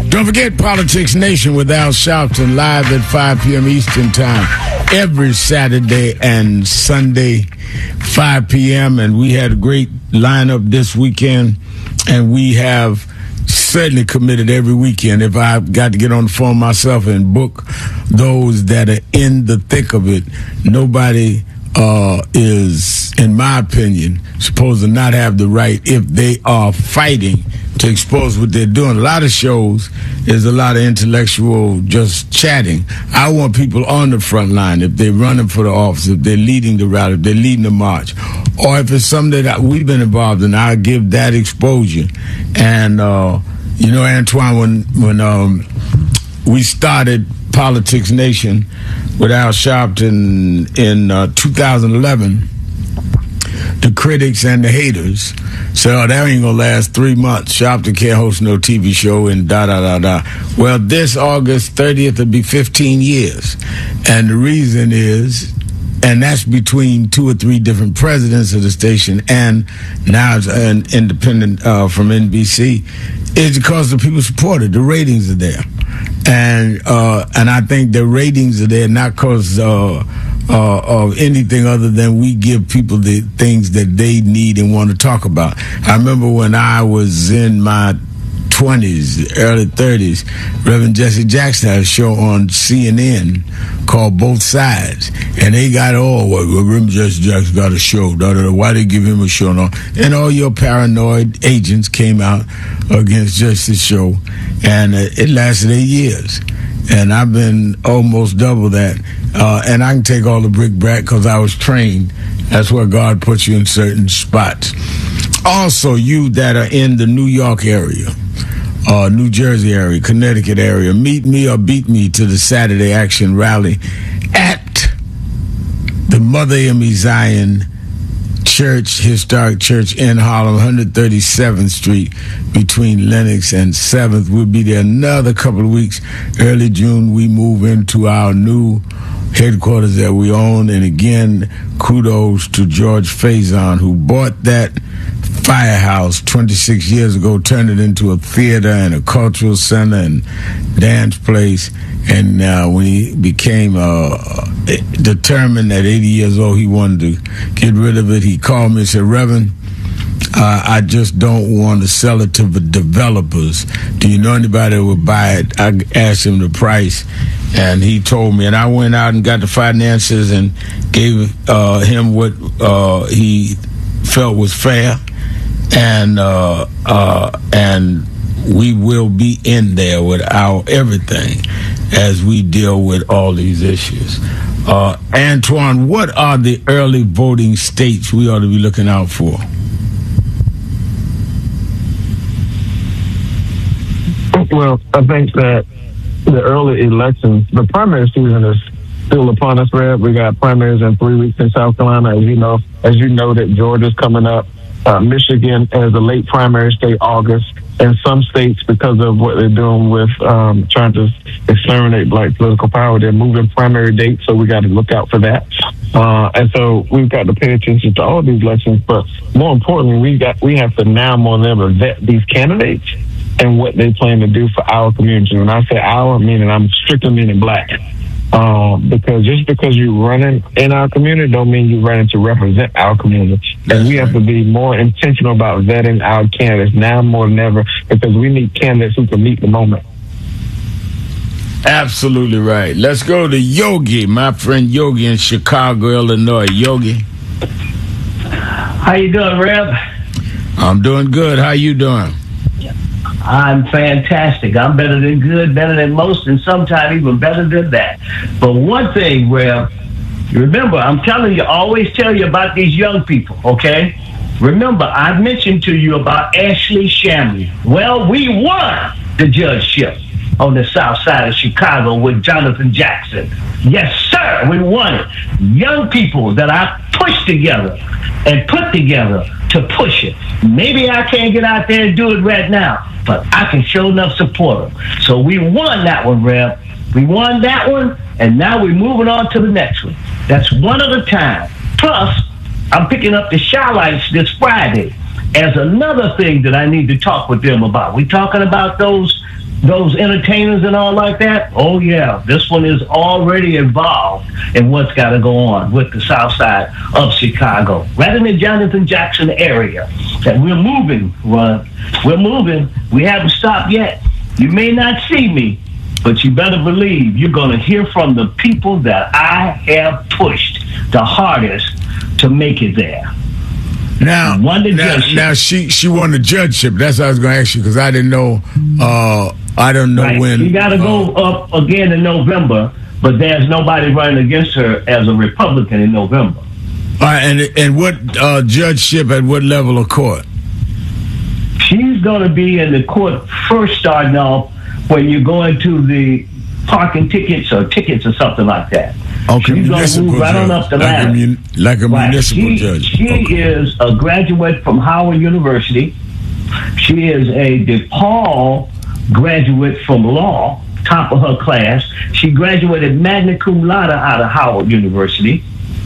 Don't forget Politics Nation with Al Sharpton live at 5 p.m. Eastern Time every Saturday and Sunday, 5 p.m. And we had a great lineup this weekend, and we have certainly committed every weekend. If I've got to get on the phone myself and book those that are in the thick of it, nobody is, in my opinion, supposed to not have the right, if they are fighting to expose what they're doing. A lot of shows is a lot of intellectual just chatting. I want people on the front line, if they're running for the office, if they're leading the rally, if they're leading the march, or if it's something that we've been involved in, I'll give that exposure. And, Antoine, when we started Politics Nation with Al Sharpton in 2011, the critics and the haters said, oh, that ain't gonna last 3 months. Sharpton can't host no TV show and da-da-da-da. Well, this August 30th will be 15 years. And the reason is, and that's between 2 or 3 different presidents of the station, and now it's an independent from NBC, is because the people support it. The ratings are there. And I think the ratings are there not because of anything other than we give people the things that they need and want to talk about. I remember when I was in my 20s, early 30s, Reverend Jesse Jackson had a show on CNN called Both Sides. And they got, Reverend Jesse Jackson got a show. Why they give him a show? And all your paranoid agents came out against Jesse's show. And it lasted 8 years. And I've been almost double that. And I can take all the brick-brack because I was trained. That's where God puts you in certain spots. Also, you that are in the New York area, New Jersey area, Connecticut area, meet me or beat me to the Saturday Action Rally at the Mother Amy Zion Church, Historic Church in Harlem, 137th Street between Lenox and 7th. We'll be there another couple of weeks. Early June, we move into our new headquarters that we own. And again, kudos to George Faison, who bought that firehouse 26 years ago, turned it into a theater and a cultural center and dance place. And when he became determined at 80 years old he wanted to get rid of it, he called me and said, Reverend, I just don't want to sell it to the developers. Do you know anybody that would buy it? I asked him the price, and he told me. And I went out and got the finances and gave him what he felt was fair. And we will be in there with our everything as we deal with all these issues. Antoine, what are the early voting states we ought to be looking out for? Well, I think that the early elections, the primary season is still upon us, Red. We got primaries in 3 weeks in South Carolina. As you know that Georgia's coming up. Michigan as a late primary state, August. And some states, because of what they're doing with trying to exterminate black political power, they're moving primary dates, so we got to look out for that. And so we've got to pay attention to all these elections. But more importantly, we have to now more than ever vet these candidates and what they plan to do for our community. When I say our, I'm strictly meaning black. Because just because you're running in our community don't mean you're running to represent our community. And we have to be more intentional about vetting our candidates now more than ever, because we need candidates who can meet the moment. Absolutely right. Let's go to Yogi, my friend Yogi in Chicago, Illinois. Yogi. How you doing, Rev? I'm doing good. How you doing? I'm fantastic. I'm better than good, better than most, and sometimes even better than that. But one thing, Rev, remember, I'm telling you, always tell you about these young people, okay? Remember, I mentioned to you about Ashley Shamley. Well, we won the judgeship on the south side of Chicago with Jonathan Jackson. Yes, sir, we won it. Young people that I pushed together and put together to push it. Maybe I can't get out there and do it right now, but I can show enough support them. So we won that one, Rev. We won that one, and now we're moving on to the next one. That's one at a time. Plus, I'm picking up the Shylights this Friday as another thing that I need to talk with them about. We're talking about those those entertainers and all like that, oh yeah, this one is already involved in what's got to go on with the south side of Chicago. Right in the Jonathan Jackson area. And we're moving, Ron. We're moving. We haven't stopped yet. You may not see me, but you better believe you're going to hear from the people that I have pushed the hardest to make it there. Now she won the judgeship. That's what I was going to ask you, because I didn't know. I don't know right. when. She got to go up again in November, but there's nobody running against her as a Republican in November. All right, and what judgeship at what level of court? She's going to be in the court first, starting off when you go into the parking tickets or something like that. Okay, she's going to move right on up the ladder. Like a municipal judge. She is a graduate from Howard University. She is a DePaul graduate from law, top of her class. She graduated magna cum laude out of Howard University.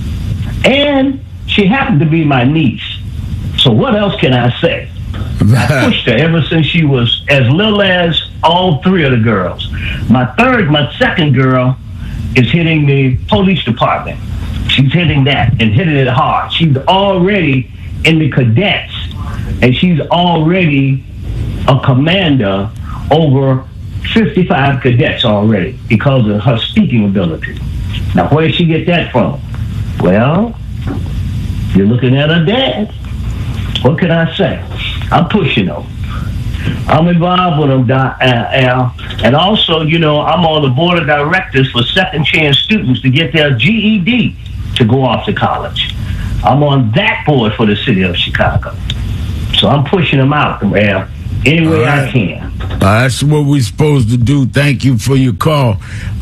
And she happened to be my niece. So what else can I say? I pushed her ever since she was as little as all three of the girls. My second girl is hitting the police department. She's hitting that and hitting it hard. She's already in the cadets, and she's already a commander over 55 cadets already because of her speaking ability. Now, where did she get that from? Well, you're looking at her dad. What can I say? I'm pushing them. I'm involved with them, Al. And also, I'm on the board of directors for Second Chance students to get their GED to go off to college. I'm on that board for the city of Chicago. So I'm pushing them out, Al, any way I can. That's what we're supposed to do. Thank you for your call.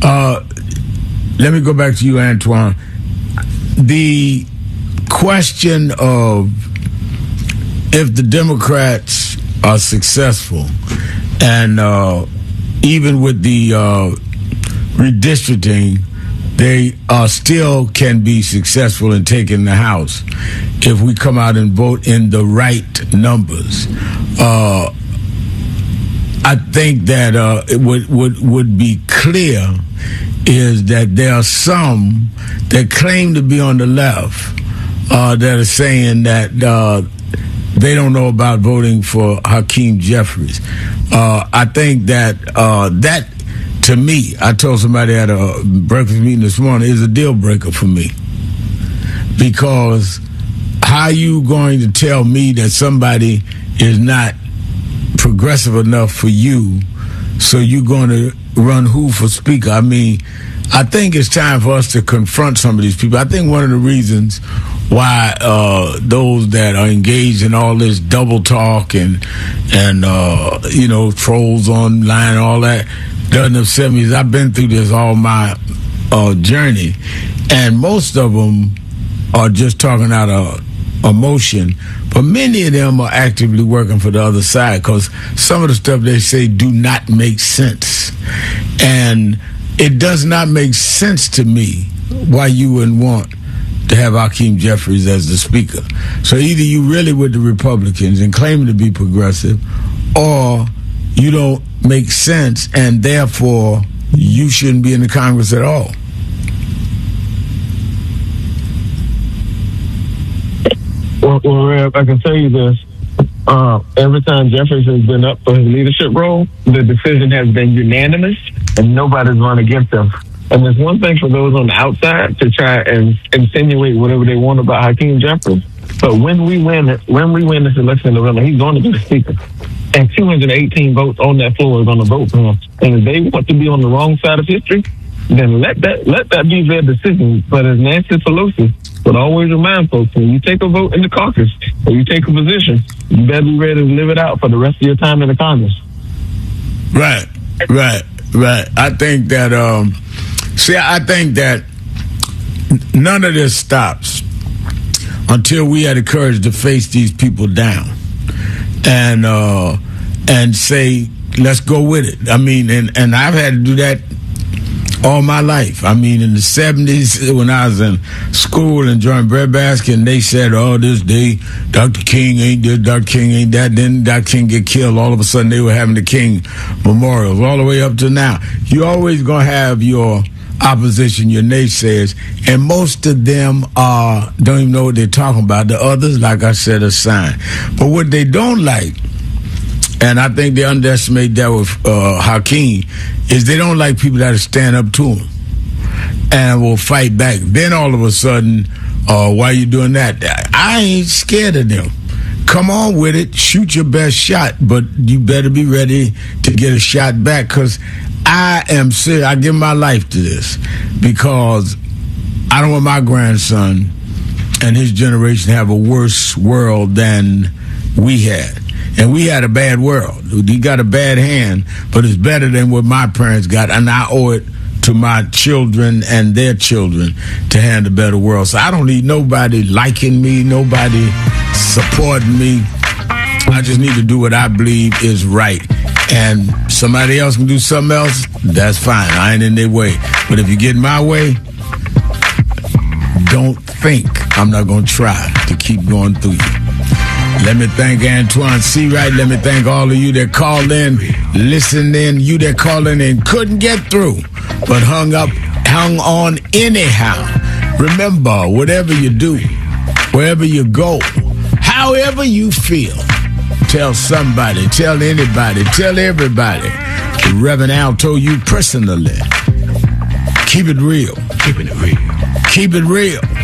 Let me go back to you, Antoine. The question of if the Democrats are successful, and even with the redistricting, they still can be successful in taking the House if we come out and vote in the right numbers. I think that it would be clear is that there are some that claim to be on the left that are saying that they don't know about voting for Hakeem Jeffries. I think that that, to me, I told somebody at a breakfast meeting this morning, is a deal breaker for me. Because how are you going to tell me that somebody is not progressive enough for you, so you're going to run who for speaker? I mean, I think it's time for us to confront some of these people. I think one of the reasons why those that are engaged in all this double talk and trolls online and all that doesn't upset me is I've been through this all my journey, and most of them are just talking out of emotion, but many of them are actively working for the other side, because some of the stuff they say do not make sense, and it does not make sense to me why you wouldn't want to have Hakeem Jeffries as the speaker. So either you really with the Republicans and claiming to be progressive, or you don't make sense, and therefore you shouldn't be in the Congress at all. Well, Rev, I can tell you this. Every time Jeffries has been up for his leadership role, the decision has been unanimous, and nobody's run against him. And there's one thing for those on the outside to try and insinuate whatever they want about Hakeem Jeffries. But when we win this election in November, he's going to be the speaker. And 218 votes on that floor are going to vote for him. And if they want to be on the wrong side of history, then let that be their decision. But as Nancy Pelosi would always remind folks, when you take a vote in the caucus or you take a position, you better be ready to live it out for the rest of your time in the Congress. Right. I think that, I think that none of this stops until we had the courage to face these people down and say, let's go with it. I mean, and I've had to do that all my life. I mean, in the 70s, when I was in school and joined breadbasket, and they said, oh, this day, Dr. King ain't this, Dr. King ain't that. Then Dr. King get killed. All of a sudden, they were having the King memorials all the way up to now. You always going to have your opposition, your naysayers, and most of them don't even know what they're talking about. The others, like I said, are signed. But what they don't like, and I think they underestimate that with Hakeem, is they don't like people that stand up to them and will fight back. Then all of a sudden, why you doing that? I ain't scared of them. Come on with it. Shoot your best shot, but you better be ready to get a shot back, because I am serious. I give my life to this because I don't want my grandson and his generation to have a worse world than we had. And we had a bad world. We got a bad hand, but it's better than what my parents got. And I owe it to my children and their children to hand a better world. So I don't need nobody liking me, nobody supporting me. I just need to do what I believe is right. And somebody else can do something else, that's fine. I ain't in their way. But if you get in my way, don't think I'm not going to try to keep going through you. Let me thank Antoine Seawright. Let me thank all of you that called in, listened in, you that called in and couldn't get through, but hung on anyhow. Remember, whatever you do, wherever you go, however you feel, tell somebody, tell anybody, tell everybody. Reverend Al told you personally. Keep it real. Keeping it real. Keep it real.